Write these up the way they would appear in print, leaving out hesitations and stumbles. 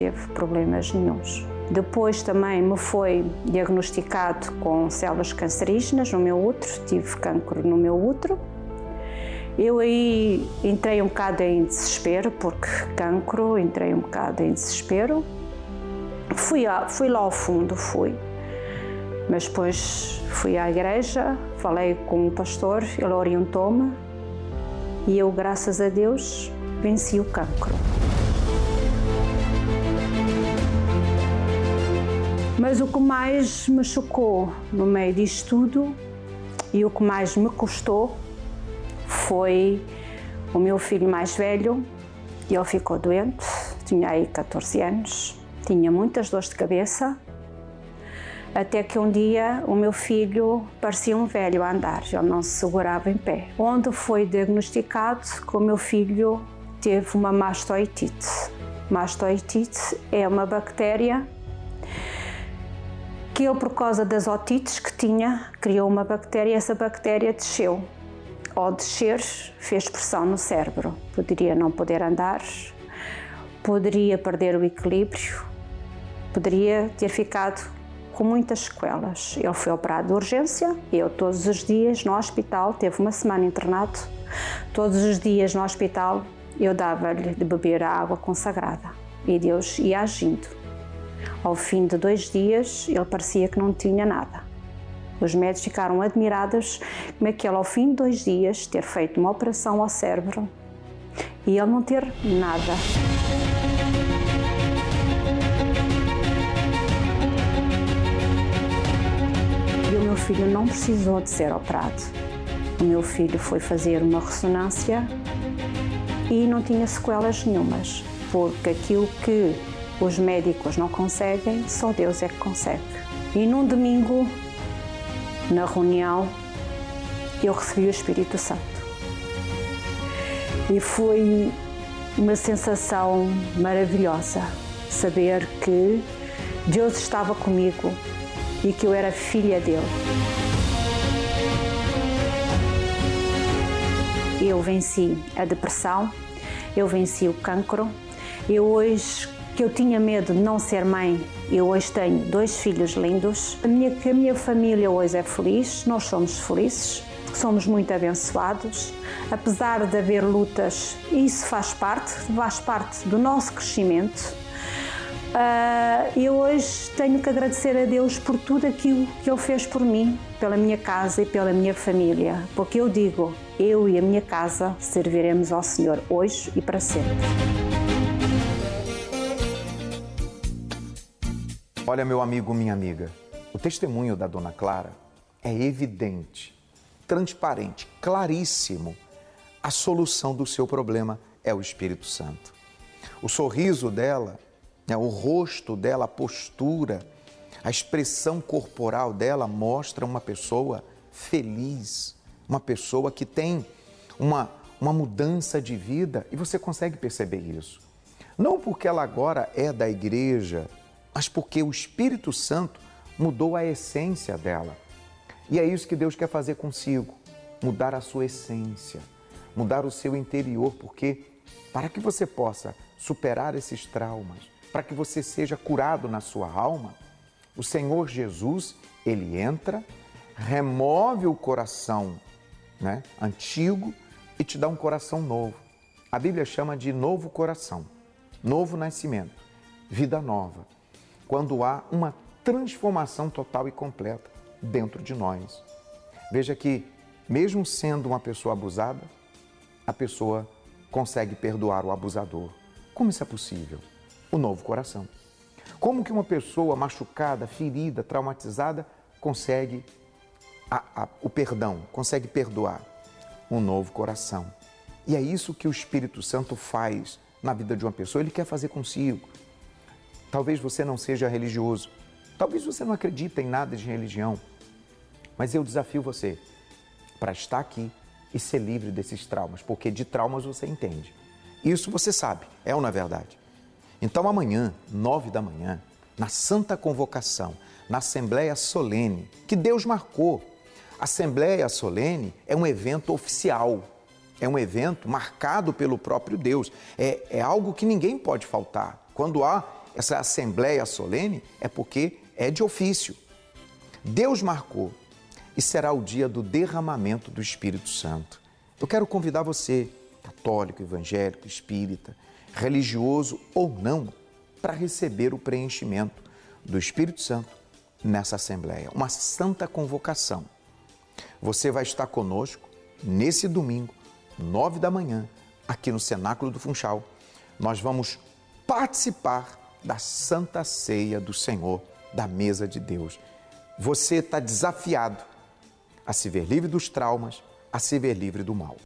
teve problemas nenhuns. Depois também me foi diagnosticado com células cancerígenas no meu útero, tive cancro no meu útero. Eu aí entrei um bocado em desespero, porque cancro, entrei um bocado em desespero. Fui lá ao fundo, mas depois fui à igreja, falei com o pastor, ele orientou-me e eu, graças a Deus, venci o cancro. Mas o que mais me chocou no meio disto tudo e o que mais me custou foi o meu filho mais velho. Ele ficou doente, tinha aí 14 anos, tinha muitas dores de cabeça, até que um dia o meu filho parecia um velho a andar, ele não se segurava em pé. Onde foi diagnosticado que o meu filho teve uma mastoidite. Mastoidite é uma bactéria que ele, por causa das otites que tinha, criou uma bactéria e essa bactéria desceu. Ao descer, fez pressão no cérebro. Poderia não poder andar, poderia perder o equilíbrio, poderia ter ficado com muitas sequelas. Ele foi operado de urgência, eu todos os dias no hospital, teve uma semana internado, todos os dias no hospital eu dava-lhe de beber a água consagrada e Deus ia agindo. Ao fim de 2 dias, ele parecia que não tinha nada. Os médicos ficaram admirados como é que ele, ao fim de 2 dias, ter feito uma operação ao cérebro e ele não ter nada. E o meu filho não precisou de ser operado. O meu filho foi fazer uma ressonância e não tinha sequelas nenhumas, porque aquilo que os médicos não conseguem, só Deus é que consegue. E num domingo, na reunião, eu recebi o Espírito Santo. E foi uma sensação maravilhosa, saber que Deus estava comigo e que eu era filha dele. Eu venci a depressão, eu venci o cancro, eu hoje, que eu tinha medo de não ser mãe, eu hoje tenho 2 filhos lindos. A minha família hoje é feliz, nós somos felizes, somos muito abençoados. Apesar de haver lutas, isso faz parte do nosso crescimento. Eu hoje tenho que agradecer a Deus por tudo aquilo que Ele fez por mim, pela minha casa e pela minha família. Porque eu digo, eu e a minha casa serviremos ao Senhor hoje e para sempre. Olha, meu amigo, minha amiga, o testemunho da Dona Clara é evidente, transparente, claríssimo. A solução do seu problema é o Espírito Santo. O sorriso dela, o rosto dela, a postura, a expressão corporal dela mostra uma pessoa feliz, uma pessoa que tem uma mudança de vida e você consegue perceber isso. Não porque ela agora é da igreja, mas porque o Espírito Santo mudou a essência dela. E é isso que Deus quer fazer consigo, mudar a sua essência, mudar o seu interior, porque para que você possa superar esses traumas, para que você seja curado na sua alma, o Senhor Jesus, Ele entra, remove o coração antigo e te dá um coração novo. A Bíblia chama de novo coração, novo nascimento, vida nova. Quando há uma transformação total e completa dentro de nós. Veja que, mesmo sendo uma pessoa abusada, a pessoa consegue perdoar o abusador. Como isso é possível? O novo coração. Como que uma pessoa machucada, ferida, traumatizada consegue o perdão, consegue perdoar? Um novo coração. E é isso que o Espírito Santo faz na vida de uma pessoa, Ele quer fazer consigo. Talvez você não seja religioso, talvez você não acredite em nada de religião, mas eu desafio você para estar aqui e ser livre desses traumas, porque de traumas você entende. Isso você sabe, é ou não é verdade? Então amanhã, 9 da manhã, na Santa Convocação, na Assembleia Solene, que Deus marcou. A Assembleia Solene é um evento oficial, é um evento marcado pelo próprio Deus, é algo que ninguém pode faltar. Quando há essa assembleia solene é porque é de ofício. Deus marcou e será o dia do derramamento do Espírito Santo. Eu quero convidar você, católico, evangélico, espírita, religioso ou não, para receber o preenchimento do Espírito Santo nessa assembleia, uma santa convocação. Você vai estar conosco nesse domingo, 9 da manhã, aqui no Cenáculo do Funchal. Nós vamos participar da Santa Ceia do Senhor, da mesa de Deus. Você está desafiado a se ver livre dos traumas, a se ver livre do mal.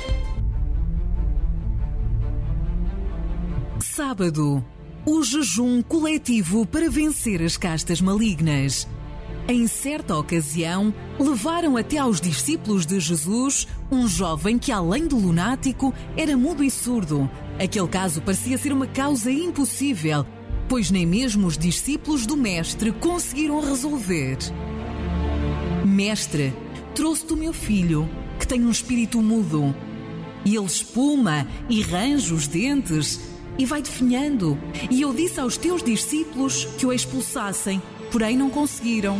Sábado, o jejum coletivo para vencer as castas malignas. Em certa ocasião, levaram até aos discípulos de Jesus um jovem que, além de lunático, era mudo e surdo. Aquele caso parecia ser uma causa impossível, pois nem mesmo os discípulos do Mestre conseguiram resolver. Mestre, trouxe-te o meu filho, que tem um espírito mudo. E ele espuma e range os dentes e vai definhando. E eu disse aos teus discípulos que o expulsassem, porém não conseguiram.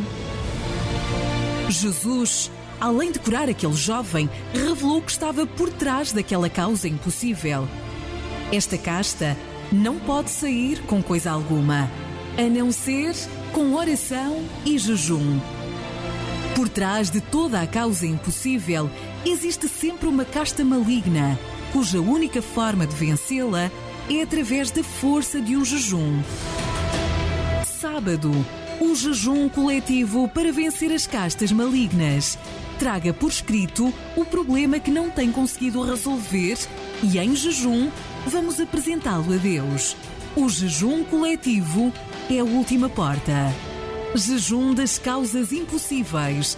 Jesus, além de curar aquele jovem, revelou que estava por trás daquela causa impossível. Esta casta não pode sair com coisa alguma, a não ser com oração e jejum. Por trás de toda a causa impossível, existe sempre uma casta maligna, cuja única forma de vencê-la é através da força de um jejum. Sábado, o jejum coletivo para vencer as castas malignas. Traga por escrito o problema que não tem conseguido resolver e, em jejum, vamos apresentá-lo a Deus. O jejum coletivo é a última porta. Jejum das causas impossíveis.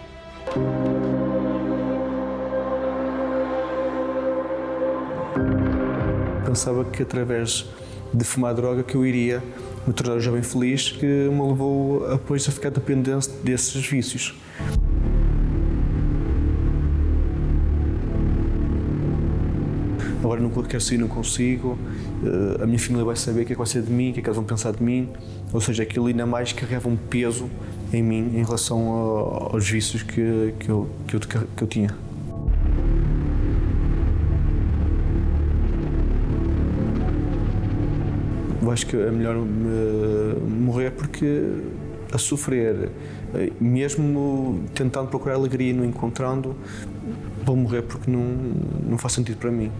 Pensava que através de fumar droga que eu iria me tornar um jovem feliz, que me levou depois a ficar dependente desses vícios. Agora não quero sair, não consigo, a minha família vai saber o que é que vai ser de mim, o que é que eles vão pensar de mim, ou seja, aquilo ainda mais carregava um peso em mim em relação aos vícios que eu tinha. Eu acho que é melhor morrer porque a sofrer, mesmo tentando procurar alegria e não encontrando, vou morrer porque não faz sentido para mim.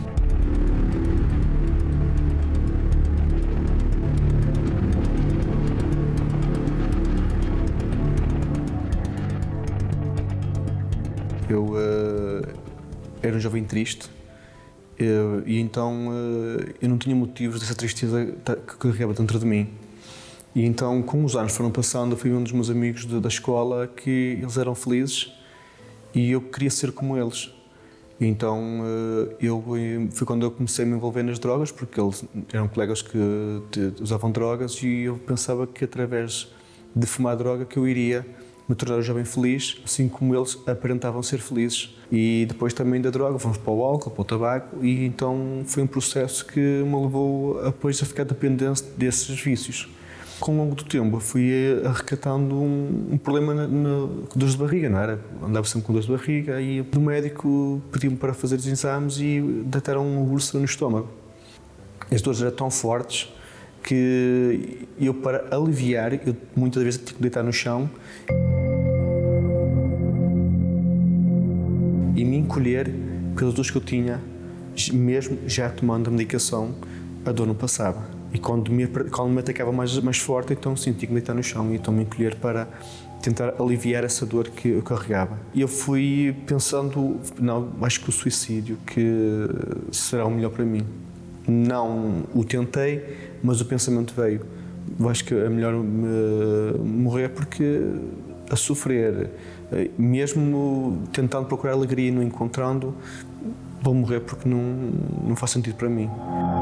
Eu era um jovem triste e então eu não tinha motivos dessa tristeza que carregava dentro de mim. E então, com os anos foram passando, eu fui um dos meus amigos da escola que eles eram felizes e eu queria ser como eles. E então foi quando eu comecei a me envolver nas drogas, porque eles eram colegas que usavam drogas e eu pensava que através de fumar droga que eu iria me tornar um jovem feliz, assim como eles aparentavam ser felizes. E depois também da droga, fomos para o álcool, para o tabaco, e então foi um processo que me levou depois a ficar dependente desses vícios. Com o longo do tempo, fui arrecatando um problema com dores de barriga, não era? Andava sempre com dores de barriga e o médico pediu-me para fazer os exames e detectaram uma úlcera no estômago. As dores eram tão fortes que eu, para aliviar, eu muitas vezes tinha que deitar no chão e me encolher pelas dores que eu tinha, mesmo já tomando a medicação, a dor não passava. E quando me atacava mais forte, então sentia que deitar no chão e então me encolher para tentar aliviar essa dor que eu carregava. E eu fui pensando, não, acho que o suicídio que será o melhor para mim. Não o tentei, mas o pensamento veio. Eu acho que é melhor morrer porque a sofrer, mesmo tentando procurar alegria e não encontrando, vou morrer porque não faz sentido para mim.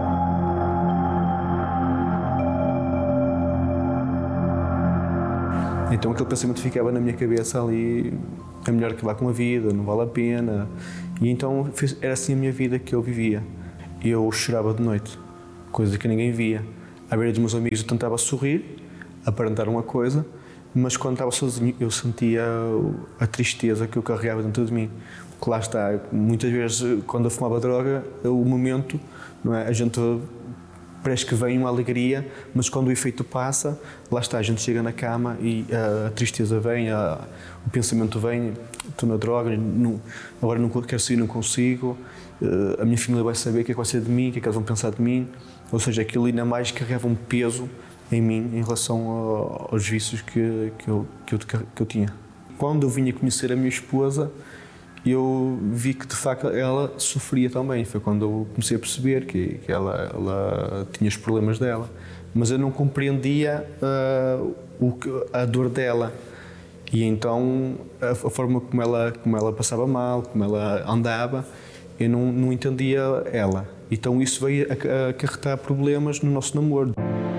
Então aquele pensamento ficava na minha cabeça ali, é melhor acabar com a vida, não vale a pena. E então era assim a minha vida que eu vivia. Eu chorava de noite, coisa que ninguém via. À beira dos meus amigos eu tentava sorrir, aparentar uma coisa, mas quando estava sozinho eu sentia a tristeza que eu carregava dentro de mim. Porque lá está, muitas vezes quando eu fumava droga, o momento, não é? A gente parece que vem uma alegria, mas quando o efeito passa, lá está, a gente chega na cama e a tristeza vem, o pensamento vem, estou na droga, agora não quero sair, não consigo, a minha família vai saber o que é que vai ser de mim, o que é que eles vão pensar de mim, ou seja, aquilo ainda mais carregava um peso em mim em relação aos vícios que eu tinha. Quando eu vim a conhecer a minha esposa, eu vi que de facto ela sofria também. Foi quando eu comecei a perceber que ela tinha os problemas dela, mas eu não compreendia a dor dela. E então a forma como ela passava mal, como ela andava, eu não entendia ela. Então isso veio a acarretar problemas no nosso namoro.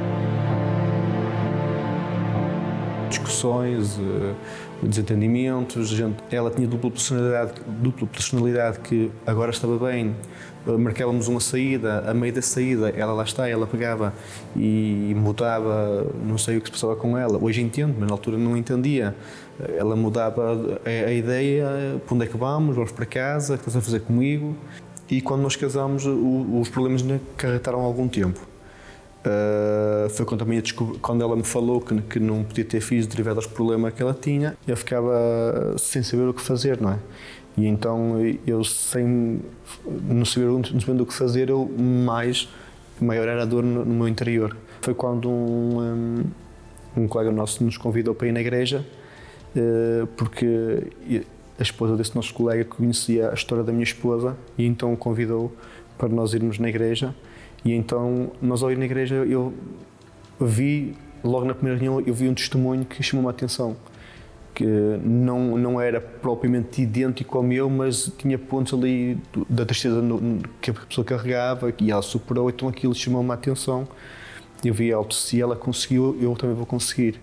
Discussões, desentendimentos, ela tinha dupla personalidade que agora estava bem, marcávamos uma saída, a meio da saída ela lá está, ela pegava e mudava, não sei o que se passava com ela, hoje entendo, mas na altura não entendia, ela mudava a ideia, para onde é que vamos para casa, o que estás a fazer comigo, e quando nós casamos os problemas acarretaram algum tempo. Foi quando ela me falou que não podia ter filhos derivado aos problemas que ela tinha, eu ficava sem saber o que fazer, não é? E então eu não sabendo o que fazer, maior era a dor no meu interior. Foi quando um colega nosso nos convidou para ir na igreja, porque a esposa desse nosso colega conhecia a história da minha esposa e então o convidou para nós irmos na igreja. E então, nós ao ir na igreja, eu vi, logo na primeira reunião, eu vi um testemunho que chamou-me a atenção, que não era propriamente idêntico ao meu, mas tinha pontos ali da tristeza que a pessoa carregava e ela superou, então aquilo chamou-me a atenção. Eu vi alto, se ela conseguiu, eu também vou conseguir.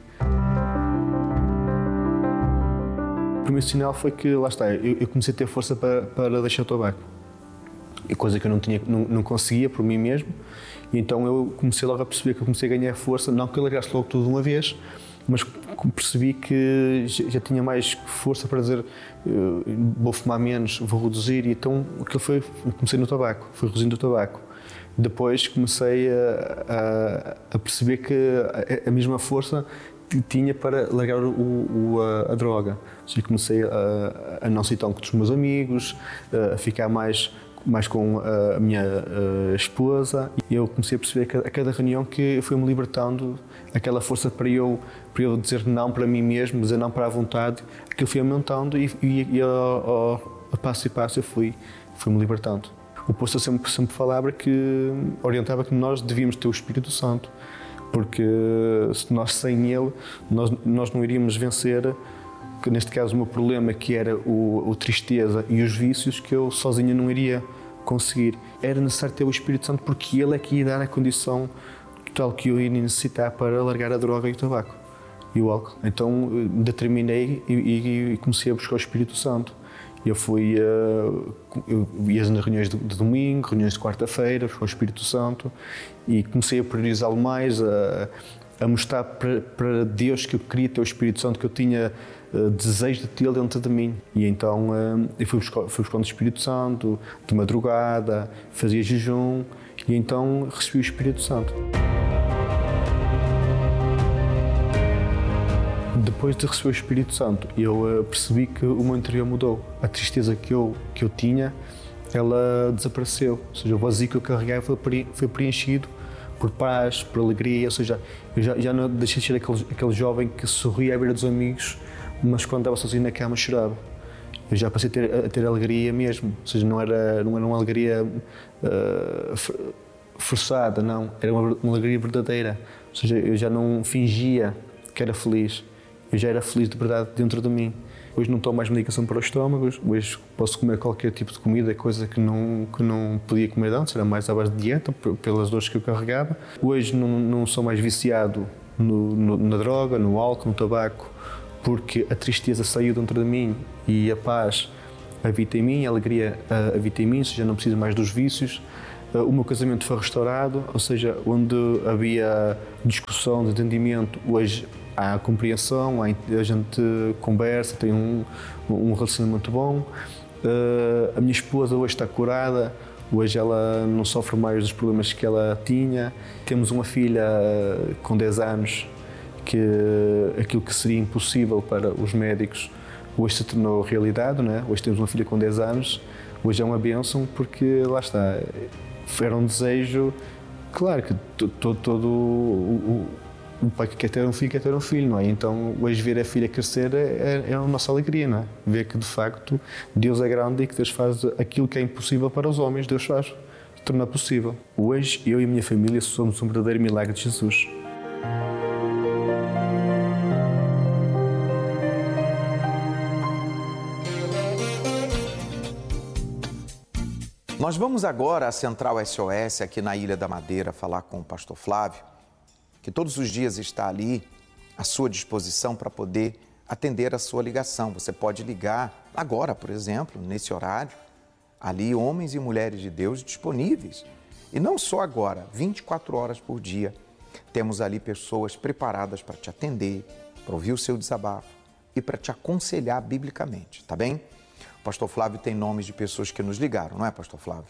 O primeiro sinal foi que, lá está, eu comecei a ter força para deixar o tabaco. Coisa que eu não conseguia por mim mesmo, e então eu comecei logo a perceber que eu comecei a ganhar força, não que eu largasse logo tudo de uma vez, mas percebi que já tinha mais força para dizer vou fumar menos, vou reduzir, e então comecei no tabaco, fui reduzindo o tabaco. Depois comecei a perceber que a mesma força tinha para largar a droga. Assim, comecei a não sair tão com os meus amigos, a ficar mais com a minha esposa. Eu comecei a perceber que a cada reunião que eu fui-me libertando, aquela força para eu dizer não para mim mesmo, dizer não para a vontade, aquilo foi aumentando e a passo e passo eu fui-me libertando. O pastor sempre falava que orientava que nós devíamos ter o Espírito Santo, porque se nós sem ele, nós não iríamos vencer, que neste caso o meu problema, que era a tristeza e os vícios, que eu sozinho não iria conseguir. Era necessário ter o Espírito Santo, porque ele é que ia dar a condição total que eu ia necessitar para largar a droga e o tabaco e o álcool. Então determinei e comecei a buscar o Espírito Santo. Eu ia nas reuniões de domingo, reuniões de quarta-feira, buscar o Espírito Santo, e comecei a priorizá-lo mais, a mostrar para Deus que eu queria ter o Espírito Santo, que eu tinha desejo de tê-lo dentro de mim. E então eu fui buscando o Espírito Santo de madrugada, fazia jejum, e então recebi o Espírito Santo. Depois de receber o Espírito Santo, eu percebi que o meu interior mudou. A tristeza que eu tinha, ela desapareceu. Ou seja, o vazio que eu carregava foi preenchido por paz, por alegria. Ou seja, eu já não deixei de ser aquele jovem que sorria à beira dos amigos, mas quando estava sozinho na cama chorava. Eu já passei a ter alegria mesmo. Ou seja, não era uma alegria forçada, não. Era uma alegria verdadeira. Ou seja, eu já não fingia que era feliz. Eu já era feliz de verdade dentro de mim. Hoje não tomo mais medicação para o estômago, hoje posso comer qualquer tipo de comida, coisa que não podia comer antes, era mais à base de dieta, pelas dores que eu carregava. Hoje não sou mais viciado na droga, no álcool, no tabaco, porque a tristeza saiu dentro de mim e a paz habita em mim, a alegria habita em mim, já não preciso mais dos vícios. O meu casamento foi restaurado, ou seja, onde havia discussão, entendimento, hoje há compreensão, a gente conversa, tem um relacionamento bom. A minha esposa hoje está curada, hoje ela não sofre mais dos problemas que ela tinha. Temos uma filha com 10 anos, que aquilo que seria impossível para os médicos hoje se tornou realidade, não é? Hoje temos uma filha com 10 anos, hoje é uma bênção, porque lá está, era um desejo, claro que todo o pai que quer ter um filho, não é? Então hoje ver a filha crescer é a nossa alegria, não é? Ver que de facto Deus é grande e que Deus faz aquilo que é impossível para os homens, Deus faz, torna possível. Hoje eu e a minha família somos um verdadeiro milagre de Jesus. Nós vamos agora à Central SOS, aqui na Ilha da Madeira, falar com o pastor Flávio, que todos os dias está ali à sua disposição para poder atender a sua ligação. Você pode ligar agora, por exemplo, nesse horário, ali homens e mulheres de Deus disponíveis. E não só agora, 24 horas por dia, temos ali pessoas preparadas para te atender, para ouvir o seu desabafo e para te aconselhar biblicamente, tá bem? O pastor Flávio tem nomes de pessoas que nos ligaram, não é, pastor Flávio?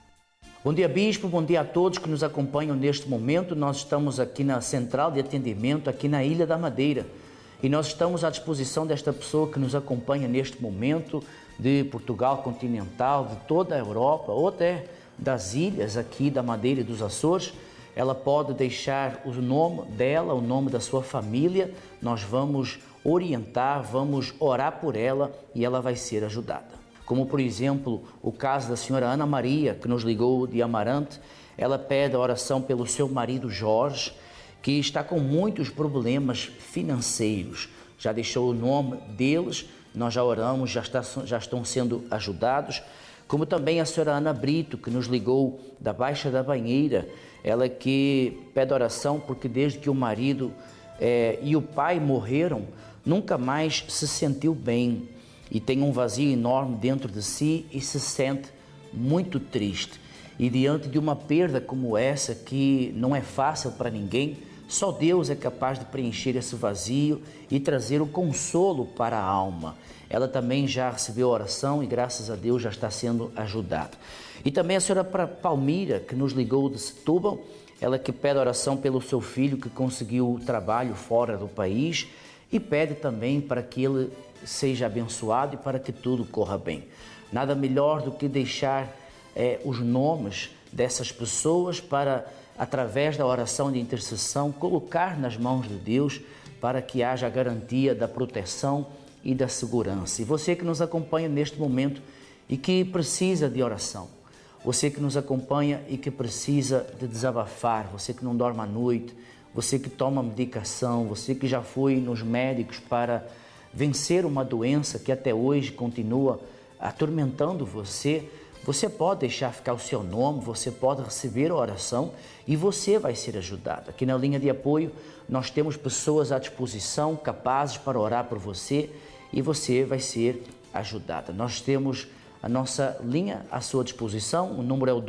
Bom dia, bispo, bom dia a todos que nos acompanham neste momento. Nós estamos aqui na central de atendimento, aqui na Ilha da Madeira. E nós estamos à disposição desta pessoa que nos acompanha neste momento, de Portugal continental, de toda a Europa, ou até das ilhas aqui da Madeira e dos Açores. Ela pode deixar o nome dela, o nome da sua família. Nós vamos orientar, vamos orar por ela e ela vai ser ajudada. Como, por exemplo, o caso da senhora Ana Maria, que nos ligou de Amarante. Ela pede a oração pelo seu marido Jorge, que está com muitos problemas financeiros. Já deixou o nome deles, nós já oramos, já estão sendo ajudados. Como também a senhora Ana Brito, que nos ligou da Baixa da Banheira. Ela que pede oração porque desde que o marido e o pai morreram, nunca mais se sentiu bem e tem um vazio enorme dentro de si e se sente muito triste. E diante de uma perda como essa, que não é fácil para ninguém, só Deus é capaz de preencher esse vazio e trazer o consolo para a alma. Ela também já recebeu oração e graças a Deus já está sendo ajudada. E também a senhora Palmira, que nos ligou de Setúbal, ela que pede oração pelo seu filho que conseguiu trabalho fora do país e pede também para que ele seja abençoado e para que tudo corra bem. Nada melhor do que deixar os nomes dessas pessoas para, através da oração de intercessão, colocar nas mãos de Deus para que haja a garantia da proteção e da segurança. E você que nos acompanha neste momento e que precisa de oração, você que nos acompanha e que precisa de desabafar, você que não dorme à noite, você que toma medicação, você que já foi nos médicos para vencer uma doença que até hoje continua atormentando você, você pode deixar ficar o seu nome, você pode receber a oração e você vai ser ajudado. Aqui na linha de apoio nós temos pessoas à disposição, capazes para orar por você e você vai ser ajudada. Nós temos a nossa linha à sua disposição, o número é o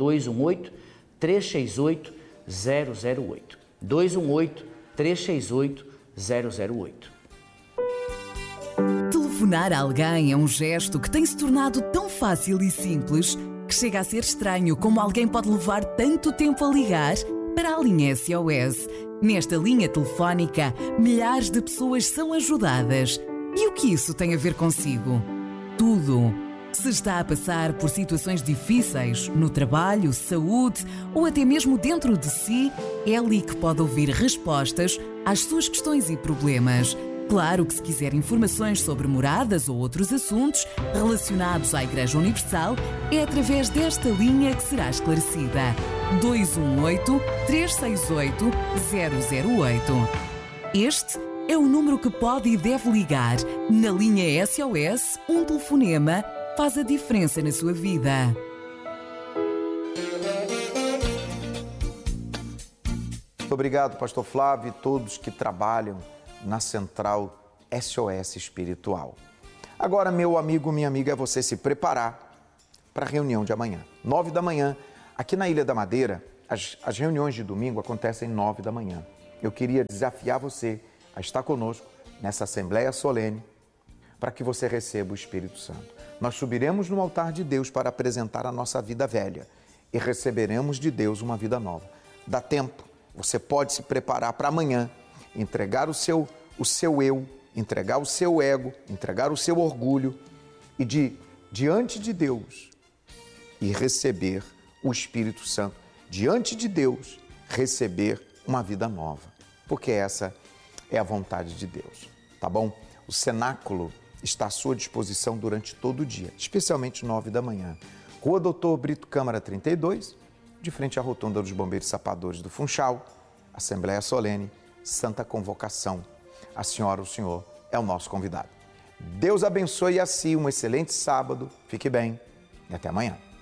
218-368-008. 218-368-008. Telefonar a alguém é um gesto que tem se tornado tão fácil e simples que chega a ser estranho como alguém pode levar tanto tempo a ligar para a linha SOS. Nesta linha telefónica, milhares de pessoas são ajudadas. E o que isso tem a ver consigo? Tudo. Se está a passar por situações difíceis no trabalho, saúde ou até mesmo dentro de si, é ali que pode ouvir respostas às suas questões e problemas. Claro que se quiser informações sobre moradas ou outros assuntos relacionados à Igreja Universal, é através desta linha que será esclarecida. 218-368-008. Este é o número que pode e deve ligar. Na linha SOS, um telefonema faz a diferença na sua vida. Muito obrigado, pastor Flávio, e todos que trabalham na Central SOS Espiritual. Agora, meu amigo, minha amiga, é você se preparar para a reunião de amanhã. 9 da manhã, Aqui na Ilha da Madeira, as reuniões de domingo acontecem 9 da manhã. Eu queria desafiar você a estar conosco nessa Assembleia Solene para que você receba o Espírito Santo. Nós subiremos no altar de Deus para apresentar a nossa vida velha e receberemos de Deus uma vida nova. Dá tempo, você pode se preparar para amanhã, entregar o seu eu, entregar o seu ego, entregar o seu orgulho e diante de Deus e receber o Espírito Santo, diante de Deus, receber uma vida nova, porque essa é a vontade de Deus, tá bom? O cenáculo está à sua disposição durante todo o dia, especialmente 9 da manhã. Rua Doutor Brito Câmara 32, de frente à Rotunda dos Bombeiros Sapadores do Funchal, Assembleia Solene, Santa Convocação. A senhora, o senhor, é o nosso convidado. Deus abençoe a si, um excelente sábado, fique bem e até amanhã.